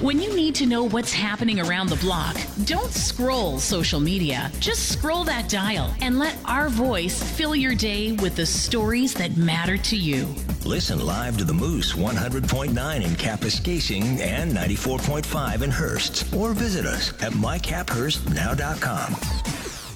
When you need to know what's happening around the block, don't scroll social media. Just scroll that dial and let our voice fill your day with the stories that matter to you. Listen live to the Moose 100.9 in Kapuskasing and 94.5 in Hearst. Or visit us at mycaphurstnow.com.